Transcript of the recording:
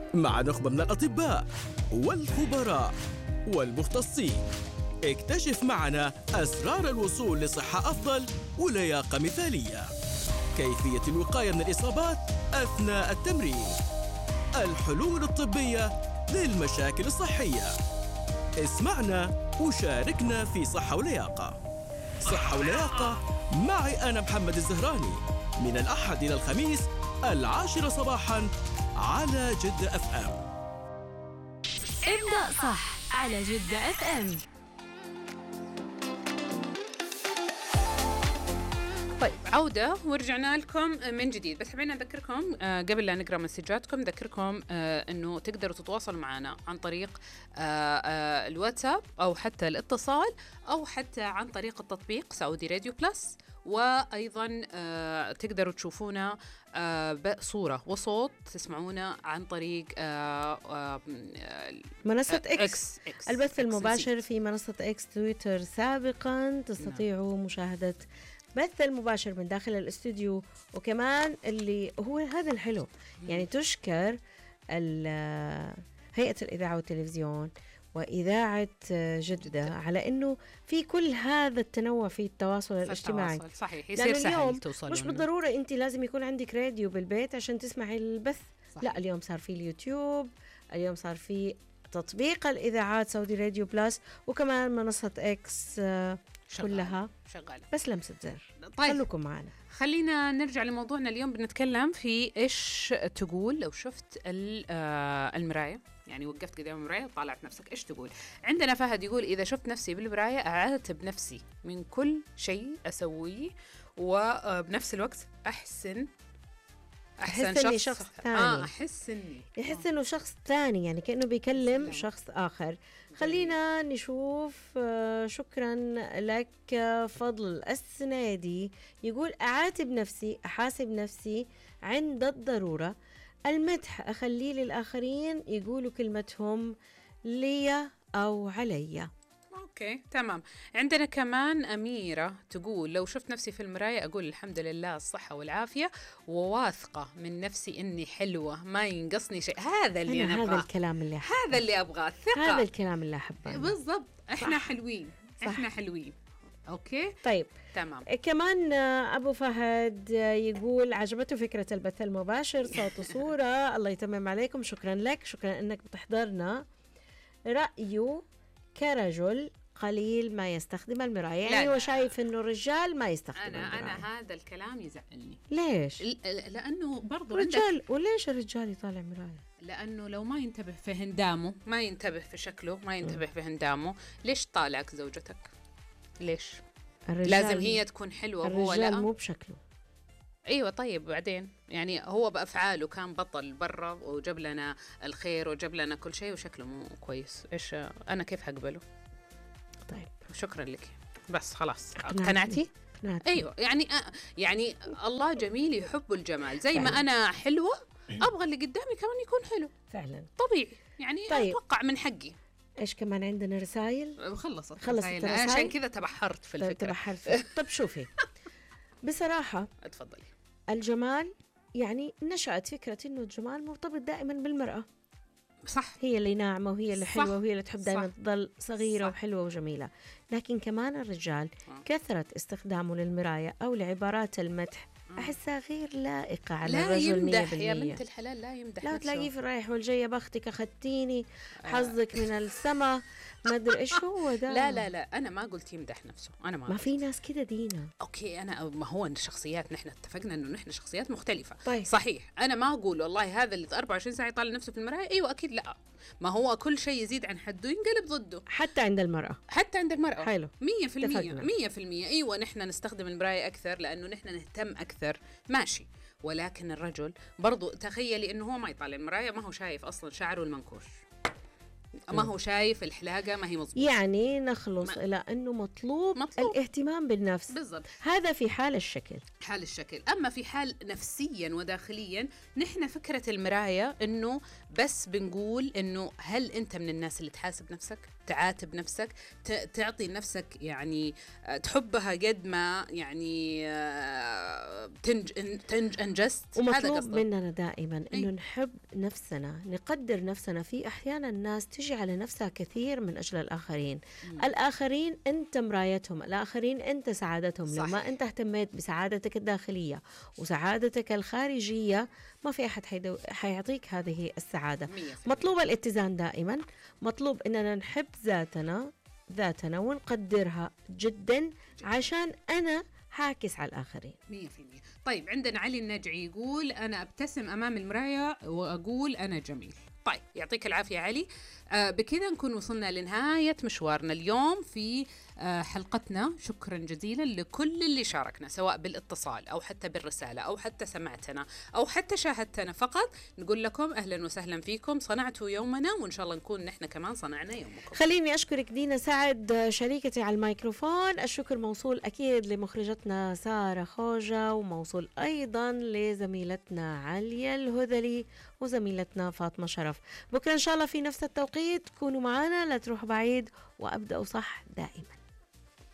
مع نخبة من الأطباء والخبراء والمختصين. اكتشف معنا أسرار الوصول لصحة أفضل ولياقة مثالية. كيفية الوقاية من الإصابات أثناء التمرين. الحلول الطبية للمشاكل الصحية. اسمعنا وشاركنا في صحة ولياقة. صحة ولياقة معي أنا محمد الزهراني، من الأحد إلى الخميس 10 صباحاً على جدة اف ام. ابدأ صح على جدة اف ام. طيب عودة ورجعنا لكم من جديد، بس حبينا نذكركم قبل لا نقرأ مسجاتكم، نذكركم أنه تقدروا تتواصلوا معنا عن طريق الواتساب أو حتى الاتصال أو حتى عن طريق التطبيق سعودي راديو بلس، وأيضا تقدروا تشوفونا بصورة وصوت، تسمعونا عن طريق منصة إكس. البث المباشر في منصة إكس تويتر سابقا، تستطيعوا مشاهدة بث المباشر من داخل الاستوديو، وكمان اللي هو هذا الحلو يعني تشكر هيئة الإذاعة والتلفزيون وإذاعة جدة على أنه في كل هذا التنوع في التواصل الاجتماعي. صحيح، يصير سهل توصلون. مش بالضرورة أنت لازم يكون عندك راديو بالبيت عشان تسمعي البث. صحيح. لا، اليوم صار في اليوتيوب، اليوم صار في تطبيق الإذاعات سعودي راديو بلس، وكمان منصة إكس كلها شغالة، بس لمسة زر. طيب خلوكم معنا. خلينا نرجع لموضوعنا اليوم. بنتكلم في إيش تقول لو شفت المراية، يعني وقفت قدام المراية وطالعت نفسك، إيش تقول؟ عندنا فهد يقول إذا شفت نفسي بالمراية أعاتب نفسي من كل شيء أسويه، وبنفس الوقت أحس شخص ثاني. يحس إنه شخص ثاني، يعني كأنه بيكلم شخص آخر. خلينا نشوف. شكرا لك فضل السنادي، يقول أعاتب نفسي، أحاسب نفسي عند الضرورة. المدح أخليه للآخرين يقولوا كلمتهم لي أو علي. اوكي تمام. عندنا كمان أميرة تقول لو شفت نفسي في المراية أقول الحمد لله الصحة والعافية، وواثقة من نفسي إني حلوة ما ينقصني شيء. هذا اللي أنا أبغاه، هذا الكلام اللي أحبه. هذا اللي أبغاه، الثقة. هذا الكلام اللي أحبه بالضبط. إحنا صح. حلوين. صح. إحنا حلوين. أوكي طيب تمام. كمان أبو فهد يقول عجبته فكرة البث المباشر صوت وصورة. الله يتمم عليكم، شكرا لك، شكرا أنك بتحضرنا. رأيه كرجل قليل ما يستخدم المراية، يعني هو شايف إنه الرجال ما يستخدم المراية. أنا هذا الكلام يزعلني. ليش؟ لأنه برضو رجال. وليش الرجال يطالع مراية؟ لأنه لو ما ينتبه في هندامه، ما ينتبه في شكله، ما ينتبه في هندامه، ليش طالعك زوجتك؟ ليش؟ لازم هي تكون حلوة وهو لا؟ الرجال مو بشكله. ايوه طيب بعدين يعني هو بافعاله كان بطل برا وجاب لنا الخير وجاب لنا كل شيء وشكله مو كويس، ايش انا كيف هقبله؟ طيب شكرا لك، بس خلاص اقتنعتي؟ ايوه يعني الله جميل يحب الجمال، زي فعلا. ما انا حلوه ابغى اللي قدامي كمان يكون حلو فعلا طبيعي يعني. طيب. اتوقع من حقي. ايش كمان عندنا رسائل؟ خلصت الرسائل عشان كذا تبحرت في الفكره. طب شوفي بصراحه اتفضلي. الجمال يعني نشأت فكرة إنه الجمال مرتبط دائما بالمرأة. صح. هي اللي ناعمة وهي اللي حلوة وهي اللي تحب دائما تظل صغيرة وحلوة وجميلة. لكن كمان الرجال كثرة استخدامه للمراية أو لعبارات المدح أحسها غير لائقة على الرجل. 100% لا يمدح يا بنت الحلال، لا يمدح لا نفسه. تلاقيه في الرايح والجاي بختك أخذتيني حظك من السما ما أدري إيش هو ده. لا أنا ما قلت يمدح نفسه، أنا ما في ناس كده دينا. أوكي أنا ما هو الشخصيات، نحن اتفقنا إنه نحن شخصيات مختلفة. طيب. صحيح أنا ما أقول والله هذا اللي 24 ساعة يطالع نفسه في المراية. أيوة أكيد لا، ما هو كل شيء يزيد عن حده ينقلب ضده. حتى عند المرأة. حلو 100%. أيوة نحن نستخدم المراية أكثر لأنه نحن نهتم أكثر، ماشي. ولكن الرجل برضو تخيلي إنه هو ما يطالع المراية، ما هو شايف أصلا شعره المنكوش، ما هو شايف الحلاقة ما هي مظبوطة. يعني نخلص إلى أنه مطلوب الاهتمام بالنفس. بالضبط. هذا في حال الشكل. حال الشكل. أما في حال نفسيا وداخليا، نحن فكرة المراية إنه بس بنقول إنه هل أنت من الناس اللي تحاسب نفسك، تعاتب نفسك، تعطي نفسك يعني تحبها قد ما يعني أنجزت. ومطلوب مننا دائما إنه نحب نفسنا، نقدر نفسنا. في أحيانا الناس تجي على نفسها كثير من أجل الآخرين. الآخرين أنت مرايتهم، الآخرين أنت سعادتهم. صحيح. لو ما أنت اهتميت بسعادتك الداخلية وسعادتك الخارجية، ما في أحد حيعطيك هذه السعادة. مطلوب الاتزان دائما، مطلوب إننا نحب ذاتنا ونقدرها جدا، عشان أنا حاكس على الآخرين 100%. طيب عندنا علي النجعي يقول أنا أبتسم أمام المراية وأقول أنا جميل. طيب يعطيك العافية علي. بكذا نكون وصلنا لنهاية مشوارنا اليوم في حلقتنا. شكرا جزيلا لكل اللي شاركنا، سواء بالاتصال أو حتى بالرسالة أو حتى سمعتنا أو حتى شاهدتنا فقط. نقول لكم أهلا وسهلا فيكم، صنعتوا يومنا، وإن شاء الله نكون نحن كمان صنعنا يومكم. خليني أشكرك دينا سعد شريكتي على الميكروفون. الشكر موصول أكيد لمخرجتنا سارة خوجة، وموصول أيضا لزميلتنا عليا الهذلي وزميلتنا فاطمة شرف. بكرة إن شاء الله في نفس التوقيت كونوا معنا، لا تروحوا بعيد، وأبدأوا صح دائما.